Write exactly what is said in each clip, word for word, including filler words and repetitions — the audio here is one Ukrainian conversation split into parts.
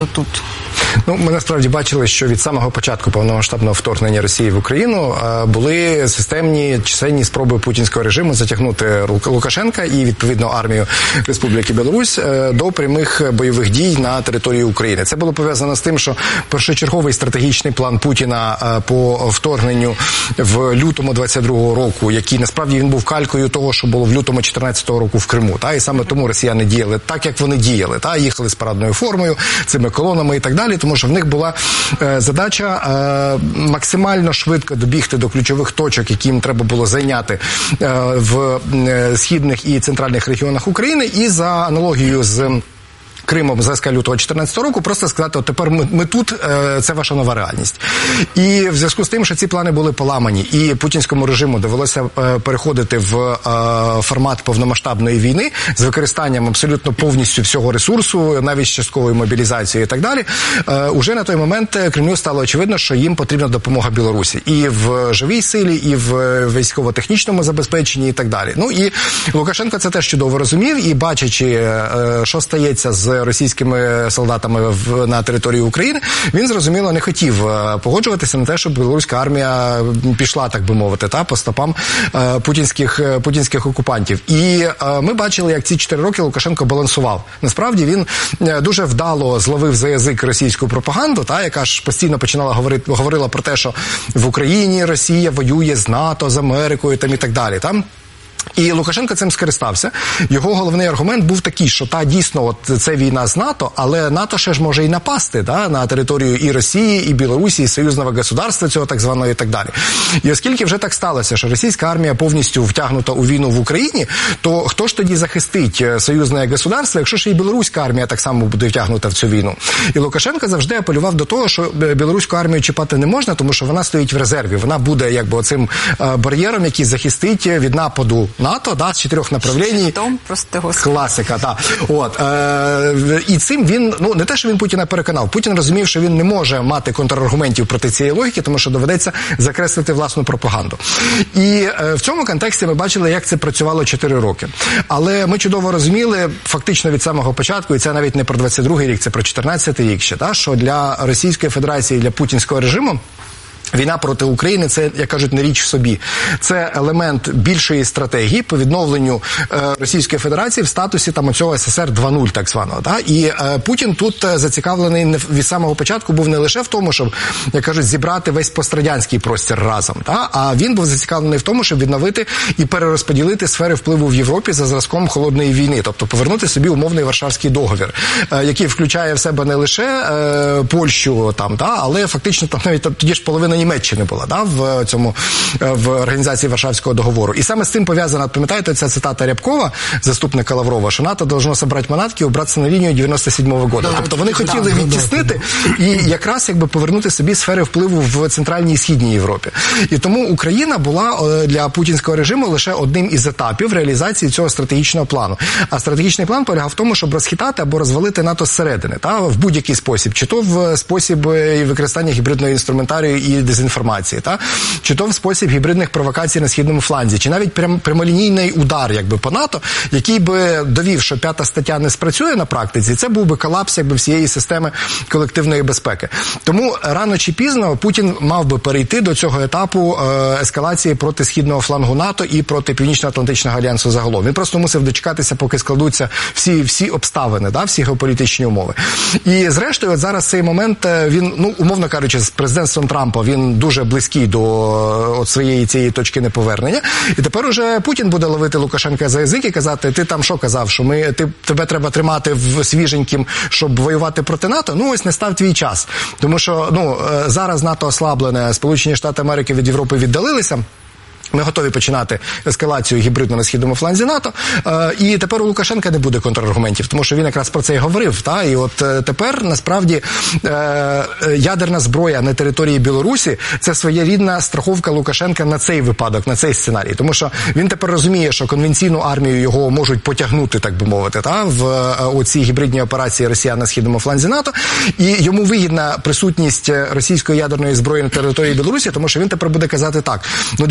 тут? Ну, ми насправді бачили, що від самого початку повномасштабного вторгнення Росії в Україну були системні чисельні спроби путінського режиму затягнути Лукашенка і, відповідно, армію Республіки Білорусь до прямих бойових дій на території України. Це було пов'язано з тим, що першочерговий стратегічний план Путіна по вторгненню в лютому двадцять другого року, який насправді він був калькою того, що було в лютому чотирнадцятого року в Криму. Та? І саме тому росіяни діяли так, як вони діяли. Та? Їхали з парадною формою, цими колонами і так далі, тому що в них була е, задача е, максимально швидко добігти до ключових точок, які їм треба було зайняти е, в е, східних і центральних регіонах України, і за аналогією з Кримом з лютого чотирнадцятого року просто сказати, от тепер ми, ми тут, е, це ваша нова реальність. І в зв'язку з тим, що ці плани були поламані, і путінському режиму довелося е, переходити в е, формат повномасштабної війни з використанням абсолютно повністю всього ресурсу, навіть з частковою мобілізацією і так далі, е, уже на той момент Кремлю стало очевидно, що їм потрібна допомога Білорусі. І в живій силі, і в військово-технічному забезпеченні і так далі. Ну і Лукашенко це теж чудово розумів, і бачачи, е, що стається з російськими солдатами в, на території України, він, зрозуміло, не хотів е, погоджуватися на те, щоб білоруська армія пішла, так би мовити, та, по стопам е, путінських, е, путінських окупантів. І е, ми бачили, як ці чотири роки Лукашенко балансував. Насправді, він е, дуже вдало зловив за язик російську пропаганду, та, яка ж постійно починала говорити, говорила про те, що в Україні Росія воює з НАТО, з Америкою там, і так далі. Там. І Лукашенко цим скористався. Його головний аргумент був такий, що та дійсно от це війна з НАТО, але НАТО ще ж може і напасти да, на територію і Росії, і Білорусі, і союзного государства цього так званого і так далі. І оскільки вже так сталося, що російська армія повністю втягнута у війну в Україні, то хто ж тоді захистить союзне государство, якщо ще і білоруська армія так само буде втягнута в цю війну? І Лукашенко завжди апелював до того, що білоруську армію чіпати не можна, тому що вона стоїть в резерві. Вона буде якби оцим бар'єром, який захистить від нападу НАТО, да, з чотирьох направлень. Класика, так. От, е, і цим він, ну, не те, що він Путіна переконав. Путін розумів, що він не може мати контраргументів проти цієї логіки, тому що доведеться закреслити власну пропаганду. І е, в цьому контексті ми бачили, як це працювало чотири роки. Але ми чудово розуміли, фактично від самого початку, і це навіть не про двадцять другий рік, це про чотирнадцятий рік ще, да, що для Російської Федерації, для путінського режиму війна проти України – це, як кажуть, не річ в собі. Це елемент більшої стратегії по відновленню е, Російської Федерації в статусі там оцього ес ес ер два нуль, так званого. Да? І е, Путін тут зацікавлений не, від самого початку був не лише в тому, щоб, як кажуть, зібрати весь пострадянський простір разом, да? А він був зацікавлений в тому, щоб відновити і перерозподілити сфери впливу в Європі за зразком холодної війни, тобто повернути собі умовний Варшавський договір, е, який включає в себе не лише е, Польщу, там, да? Але фактично там навіть тоді ж половина Німеччини була, да, в цьому, в організації Варшавського договору. І саме з цим пов'язана, пам'ятаєте, ця цитата Рябкова, заступника Лаврова, що НАТО должно собрати манатки і убратися на лінію дев'яносто сьомого року. Тобто вони хотіли відтіснити і якраз якби повернути собі сфери впливу в Центральній і Східній Європі. І тому Україна була для путінського режиму лише одним із етапів реалізації цього стратегічного плану. А стратегічний план полягав в тому, щоб розхитати або розвалити НАТО зсередини, та, в будь-який спосіб. Чи то в спосіб використання гібридного інструментарію і дезінформації, та? Чи то в спосіб гібридних провокацій на східному фланзі, чи навіть прям, прямолінійний удар якби по НАТО, який би довів, що п'ята стаття не спрацює на практиці, це був би колапс якби всієї системи колективної безпеки. Тому рано чи пізно Путін мав би перейти до цього етапу е, ескалації проти східного флангу НАТО і проти Північно-Атлантичного альянсу загалом. Він просто мусив дочекатися, поки складуться всі, всі обставини, да, всі геополітичні умови. І зрештою, от зараз цей момент, він, ну, умовно кажучи, з президентством Трампа він дуже близький до от своєї цієї точки неповернення. І тепер уже Путін буде ловити Лукашенка за язик і казати, ти там що казав, що ми, ти, тебе треба тримати в свіженьким, щоб воювати проти НАТО? Ну, ось не став твій час. Тому що, ну, зараз НАТО ослаблене, Сполучені Штати Америки від Європи віддалилися. Ми готові починати ескалацію гібридно на східному фланзі НАТО. Е, і тепер у Лукашенка не буде контраргументів, тому що він якраз про це і говорив. Та? І от е, тепер, насправді, е, ядерна зброя на території Білорусі – це своєрідна страховка Лукашенка на цей випадок, на цей сценарій. Тому що він тепер розуміє, що конвенційну армію його можуть потягнути, так би мовити, та? В е, оцій гібридній операції росіян на східному фланзі НАТО. І йому вигідна присутність російської ядерної зброї на території Білорусі, тому що він тепер буде казати так. Ну, дивіться,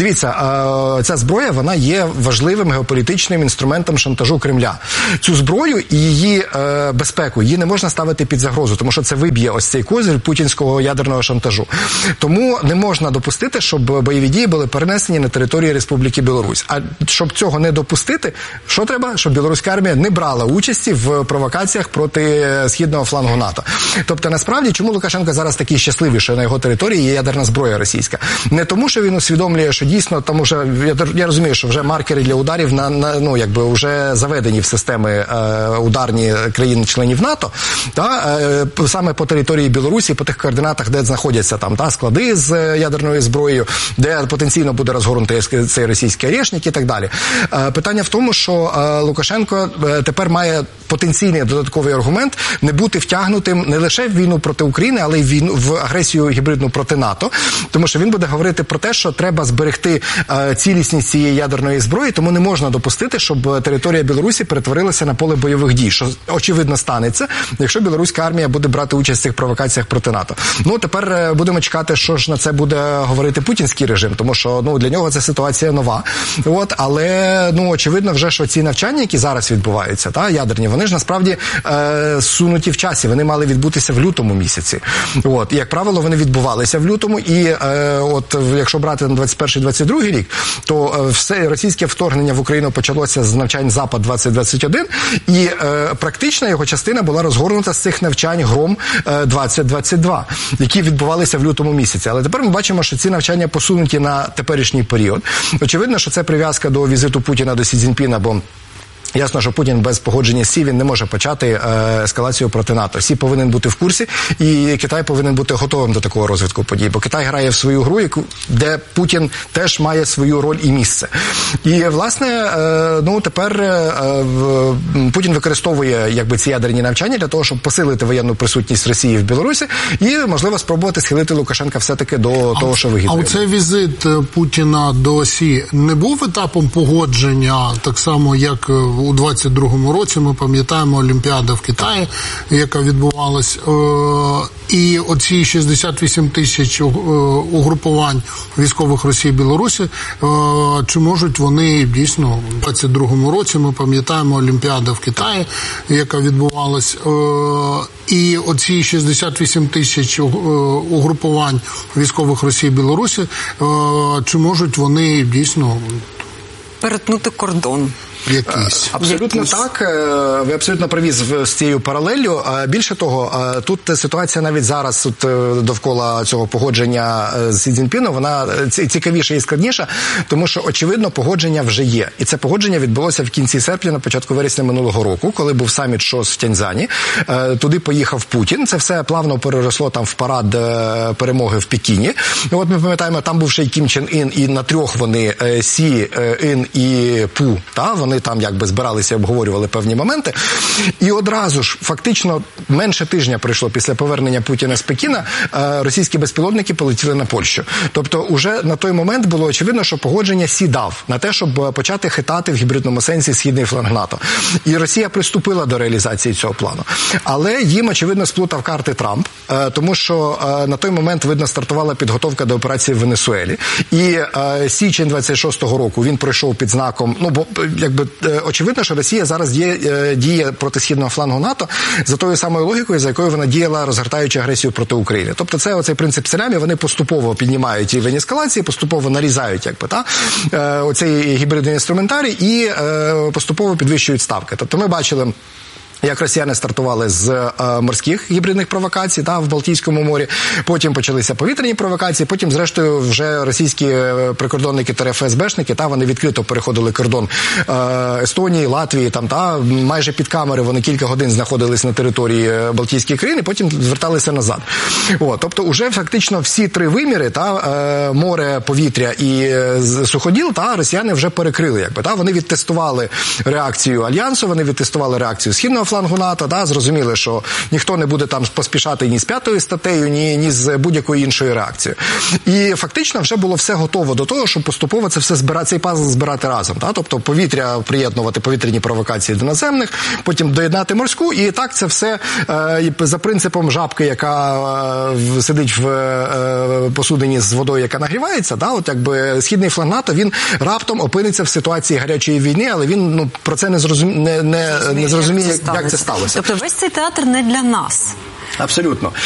ця зброя, вона є важливим геополітичним інструментом шантажу Кремля. Цю зброю і її е, безпеку, її не можна ставити під загрозу, тому що це виб'є ось цей козир путінського ядерного шантажу. Тому не можна допустити, щоб бойові дії були перенесені на території Республіки Білорусь. А щоб цього не допустити, що треба? Щоб білоруська армія не брала участі в провокаціях проти східного флангу НАТО. Тобто, насправді, чому Лукашенко зараз такий щасливий, що на його території є ядерна зброя російська? Не тому, що він усвідомлює, що дійсно, тому що я, я розумію, що вже маркери для ударів на, на ну якби вже заведені в системи е, ударні країн-членів НАТО, та е, саме по території Білорусі, по тих координатах, де знаходяться там та склади з ядерною зброєю, де потенційно буде розгорнутий цей російський орешник і так далі. Е, питання в тому, що е, Лукашенко е, тепер має потенційний додатковий аргумент не бути втягнутим не лише в війну проти України, але й війну в агресію гібридну проти НАТО, тому що він буде говорити про те, що треба зберегти е, цілісність цієї ядерної зброї, тому не можна допустити, щоб територія Білорусі перетворилася на поле бойових дій, що очевидно станеться, якщо білоруська армія буде брати участь в цих провокаціях проти НАТО. Ну, тепер е, будемо чекати, що ж на це буде говорити путінський режим, тому що, ну, для нього ця ситуація нова. От, але, ну, очевидно вже, що ці навчання, які зараз відбуваються, та, ядерні, вони ж насправді е, сунуті в часі, вони мали відбутися в лютому місяці. От, і, як правило, вони відбувалися в лютому, і е, от, якщо брати на двадцять перший двадцять другий рік, то е, все російське вторгнення в Україну почалося з навчань Запад двадцять двадцять один, і е, практична його частина була розгорнута з цих навчань Гром е, двадцять двадцять два, які відбувалися в лютому місяці. Але тепер ми бачимо, що ці навчання посунуті на теперішній період. Очевидно, що це прив'язка до візиту Путіна до Сі Цзіньпіна, бо ясно, що Путін без погодження з Сі, він не може почати е, ескалацію проти НАТО. Сі повинен бути в курсі, і Китай повинен бути готовим до такого розвитку подій. Бо Китай грає в свою гру, яку, де Путін теж має свою роль і місце. І, власне, е, ну, тепер е, Путін використовує, якби, ці ядерні навчання для того, щоб посилити воєнну присутність Росії в Білорусі і, можливо, спробувати схилити Лукашенка все-таки до а, того, що вигідно. А оцей візит Путіна до Сі не був етапом погодження, так само, як у двадцять другому році, ми пам'ятаємо, Олімпіада в Китаї, яка відбувалась, і оці шістдесят вісім тисяч угрупувань військових Росії і Білорусі, чи можуть вони дійсно у двадцять другому році, ми пам'ятаємо, Олімпіада в Китаї, яка відбувалась, і оці шістдесят вісім тисяч угрупувань військових Росії і Білорусі, чи можуть вони дійсно перетнути кордон? Якісь. Абсолютно Якісь. так. Ви абсолютно праві з, з цією паралеллю. Більше того, тут ситуація навіть зараз тут довкола цього погодження з Сі Цзіньпіном, вона цікавіша і складніша, тому що, очевидно, погодження вже є. І це погодження відбулося в кінці серпня, на початку вересня минулого року, коли був саміт ШОС в Тяньцзяні. Туди поїхав Путін. Це все плавно переросло там в парад перемоги в Пекіні. От ми пам'ятаємо, там був ще й Кім Чен Ін, і на трьох вони, Сі, Ін і Пу, та, вони Вони там якби збиралися і обговорювали певні моменти. І одразу ж, фактично, менше тижня пройшло після повернення Путіна з Пекіна, російські безпілотники полетіли на Польщу. Тобто, уже на той момент було очевидно, що погодження Сі дав на те, щоб почати хитати в гібридному сенсі східний фланг НАТО. І Росія приступила до реалізації цього плану. Але їм, очевидно, сплутав карти Трамп, тому що на той момент, видно, стартувала підготовка до операції в Венесуелі. І січень двадцять шостого року він пройшов під знаком, ну, бо, якби, очевидно, що Росія зараз діє, діє проти східного флангу НАТО за тою самою логікою, за якою вона діяла, розгортаючи агресію проти України. Тобто це оцей принцип салямі, вони поступово піднімають рівень ескалації, поступово нарізають, якби, та, оцей гібридний інструментарій і поступово підвищують ставки. Тобто ми бачили, як росіяни стартували з е, морських гібридних провокацій та в Балтійському морі, потім почалися повітряні провокації, потім, зрештою, вже російські прикордонники та еф ес бешники, та вони відкрито переходили кордон е, Естонії, Латвії, там, та майже під камери вони кілька годин знаходились на території Балтійської країни, потім зверталися назад. О, тобто, уже фактично всі три виміри, та е, море, повітря і е, суходіл, та росіяни вже перекрили, якби, та вони відтестували реакцію Альянсу, вони відтестували реакцію Східного флангу НАТО, да, зрозуміли, що ніхто не буде там поспішати ні з п'ятою статтею, ні, ні з будь-якою іншою реакцією. І фактично вже було все готово до того, щоб поступово це все збирати, цей пазл збирати разом. Да? Тобто повітря приєднувати повітряні провокації до наземних, потім доєднати морську, і так це все е, за принципом жабки, яка е, сидить в е, посудині з водою, яка нагрівається, да? От якби східний фланг НАТО, він раптом опиниться в ситуації гарячої війни, але він ну, про це не зрозуміє, не, не, не зрозуміє, як, як це сталося. Тобто весь цей театр не для нас. Абсолютно.